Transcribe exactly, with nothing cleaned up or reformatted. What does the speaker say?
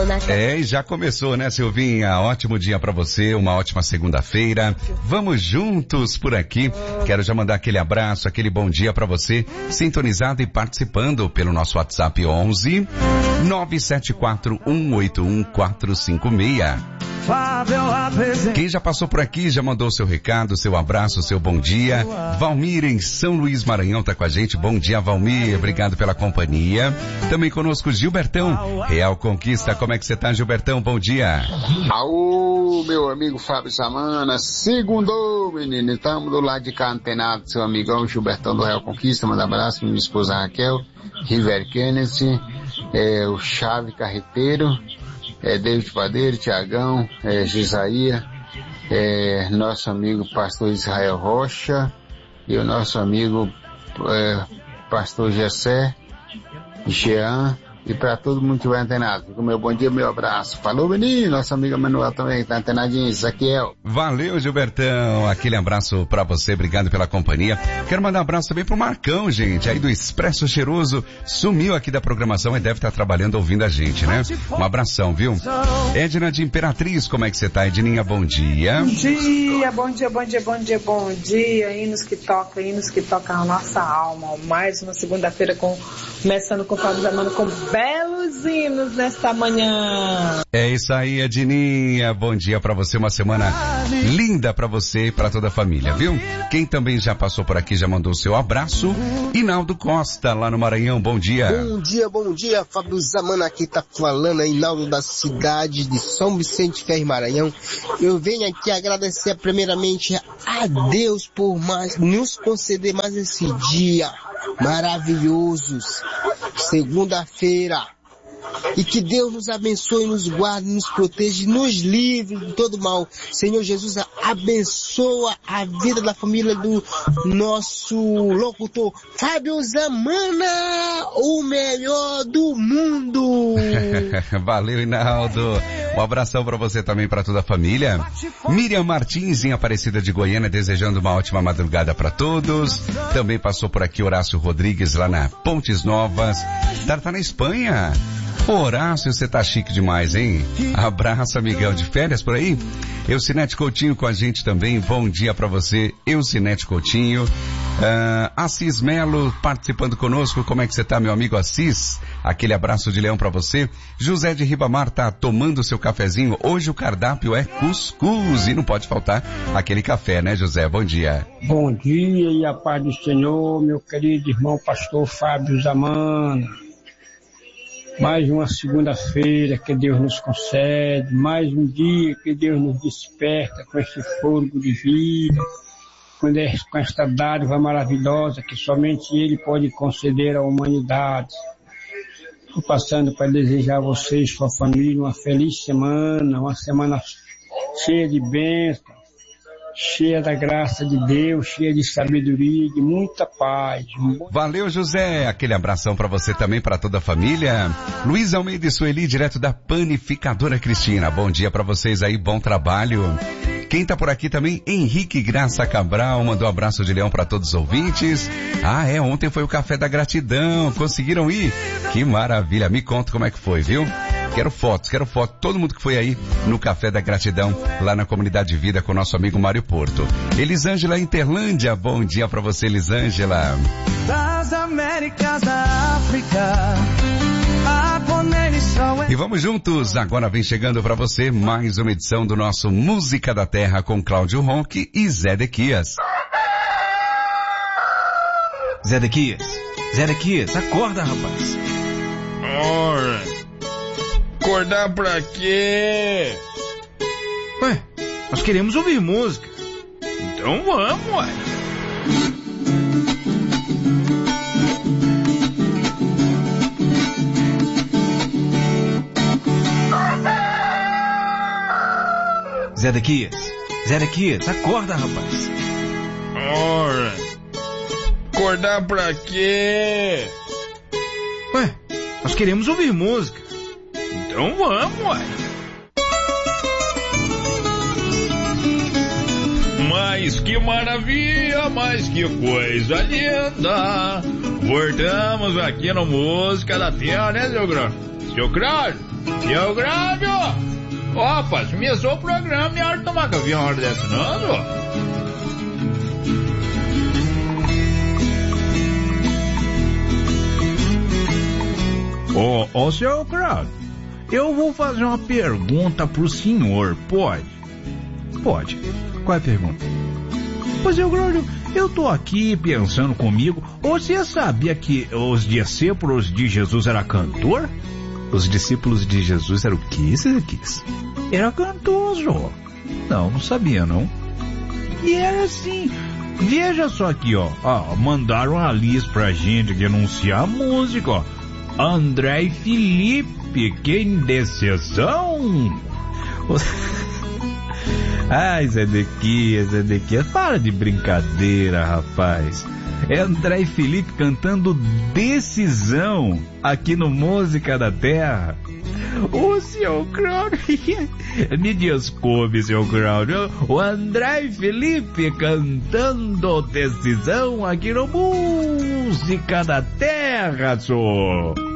É, e já começou, né, Silvinha? Ótimo dia pra você, uma ótima segunda-feira. Vamos juntos por aqui. Quero já mandar aquele abraço, aquele bom dia pra você, sintonizado e participando pelo nosso WhatsApp onze nove sete quatro um oito um quatro cinco seis. Quem já passou por aqui, já mandou seu recado, seu abraço, seu bom dia. Valmir em São Luís Maranhão tá com a gente. Bom dia, Valmir. Obrigado pela companhia. Também conosco Gilbertão, Real Conquista. Como é que você tá, Gilbertão? Bom dia. Aô, meu amigo Fábio Samana. Segundou, menino. Estamos do lado de cá antenado, seu amigão Gilbertão do Real Conquista. Manda abraço pra minha esposa Raquel, River Kennedy, é, o Chave Carreteiro, é, David Padeiro, Tiagão, é, Gisaía, é, nosso amigo pastor Israel Rocha e o nosso amigo é, pastor Gessé, Jean, e para todo mundo que vai antenado. Meu bom dia, meu abraço. Falou, menino. Nossa amiga Manuel também tá antenadinho. Ezequiel. Valeu, Gilbertão. Aquele abraço pra você. Obrigado pela companhia. Quero mandar um abraço também pro Marcão, gente, aí do Expresso Cheiroso. Sumiu aqui da programação e deve estar trabalhando ouvindo a gente, né? Um abração, viu? Edna de Imperatriz, como é que você tá, Edninha? Bom dia. Bom dia, bom dia, bom dia, bom dia, bom dia. Hinos que tocam, hinos que tocam a nossa alma. Mais uma segunda-feira com, começando com o Fábio Zamano com belos hinos nesta manhã. É isso aí, Edininha. Bom dia pra você, uma semana linda pra você e pra toda a família, viu? Quem também já passou por aqui já mandou o seu abraço. Inaldo Costa, lá no Maranhão, bom dia. Bom dia, bom dia. Fábio Zamana aqui tá falando, é Inaldo da cidade de São Vicente Ferro, Maranhão. Eu venho aqui agradecer primeiramente a Deus por mais, nos conceder mais esse dia maravilhosos, segunda-feira, e que Deus nos abençoe, nos guarde, nos proteja, nos livre de todo mal. Senhor Jesus, abençoa a vida da família do nosso locutor Fábio Zamana, o melhor do mundo. Valeu, Inaldo. Um abração pra você também, pra toda a família. Miriam Martins, em Aparecida de Goiânia, desejando uma ótima madrugada pra todos. Também passou por aqui Horácio Rodrigues, lá na Pontes Novas. Tá, tá na Espanha. Horácio, você tá chique demais, hein? Abraço, amigão. De férias por aí? Eucinete Coutinho com a gente também. Bom dia pra você, Eucinete Coutinho. Uh, Assis Melo participando conosco. Como é que você tá, meu amigo Assis? Aquele abraço de leão pra você. José de Ribamar tá tomando seu cafezinho. Hoje o cardápio é cuscuz e não pode faltar aquele café, né, José? Bom dia. Bom dia e a paz do Senhor, meu querido irmão pastor Fábio Zamana. Mais uma segunda-feira que Deus nos concede, mais um dia que Deus nos desperta com esse fôlego de vida, com esta dádiva maravilhosa que somente Ele pode conceder à humanidade. Estou passando para desejar a você e sua família uma feliz semana, uma semana cheia de bênçãos, cheia da graça de Deus, cheia de sabedoria, de muita paz. Valeu, José. Aquele abração para você também, para toda a família. Luiz Almeida e Sueli, direto da Panificadora Cristina. Bom dia para vocês aí, bom trabalho. Quem tá por aqui também, Henrique Graça Cabral, mandou um abraço de leão para todos os ouvintes. Ah, é, ontem foi o Café da Gratidão, conseguiram ir? Que maravilha, me conta como é que foi, viu? Quero fotos, quero fotos, todo mundo que foi aí no Café da Gratidão, lá na Comunidade de Vida com o nosso amigo Mário Porto. Elisângela Interlândia, bom dia pra você, Elisângela. Das Américas da África, a conexão... E vamos juntos, agora vem chegando pra você mais uma edição do nosso Música da Terra com Cláudio Ronque e Zé Dequias. Zé Dequias, Zé Dequias, acorda, rapaz. Ora... Acordar pra quê? Ué, nós queremos ouvir música. Então vamos, ué. Zé Dequias, Zé Dequias, acorda, rapaz. Ora, acordar pra quê? Ué, nós queremos ouvir música. Então vamos, ué. Mas que maravilha, mas que coisa linda. Voltamos aqui no Música da Terra, né, seu Grão? seu Cláudio, seu Cláudio. Opa, começou o programa e a hora de tomar café uma hora dessa, não, senhor? Ô, ô, seu Cláudio, eu vou fazer uma pergunta pro senhor, pode? Pode. Qual é a pergunta? Pois, seu Cláudio, eu tô aqui pensando comigo, você sabia que os discípulos de Jesus eram cantor? Os discípulos de Jesus eram o quê, Zedequias? Era cantor, senhor. Não, não sabia, não. E era assim... Veja só aqui, ó. ó mandaram a lista pra gente que anunciar a música, ó. André e Felipe, que indecisão! Ai, Zedequias, Zedequias, para de brincadeira, rapaz. É André e Felipe cantando Decisão aqui no Música da Terra. Ô, seu Cláudio, me desculpe, seu Cláudio, o André e Felipe cantando Decisão aqui no Música da Terra, senhor.